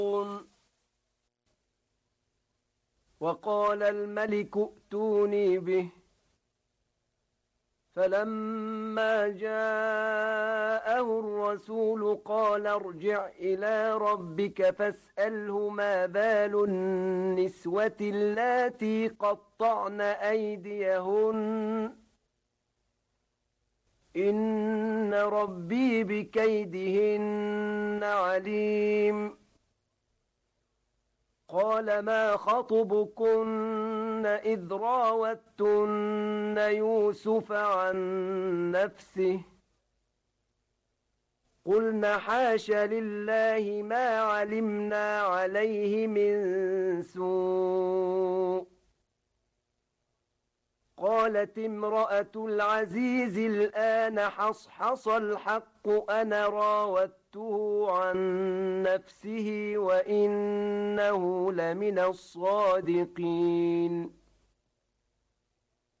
وقال الملك ائتوني به فلما جاءه الرسول قال ارجع إلى ربك فاسأله ما بال النسوة اللاتي قطعن أيديهن إن ربي بكيدهن عليم. قال ما خطبكن إذ راوتن يوسف عن نفسه قلن حاش لله ما علمنا عليه من سوء. قالت امرأة العزيز الآن حصحص الحق أنا راودته عن نفسه وإنه لمن الصادقين.